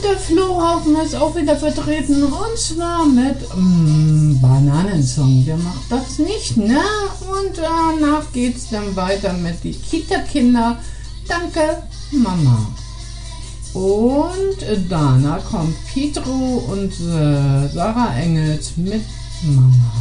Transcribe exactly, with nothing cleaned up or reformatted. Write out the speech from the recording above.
der Flohhaufen ist auch wieder vertreten und zwar mit mm, Bananensong. Wer macht das nicht, ne? Und danach geht's dann weiter mit die Kita-Kinder. Danke, Mama. Und danach kommt Pietro und äh, Sarah Engels mit Mama.